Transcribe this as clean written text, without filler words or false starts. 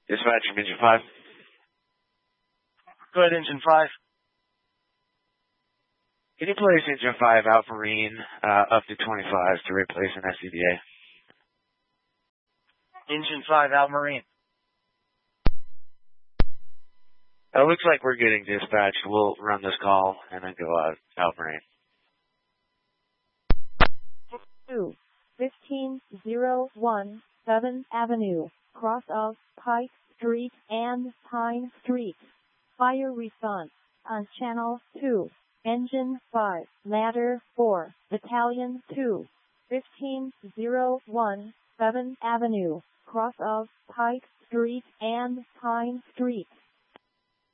Dispatch from Engine 5. Go ahead, Engine 5. Can you place Engine 5 out Marine up to 25 to replace an SCBA? Engine 5 out Marine. It looks like we're getting dispatched. We'll run this call and then go out Marine. 15017 Avenue, cross of Pike Street and Pine Street. Fire response on Channel 2. Engine 5, Ladder 4, Battalion 2, 15017 Avenue, cross of Pike Street and Pine Street.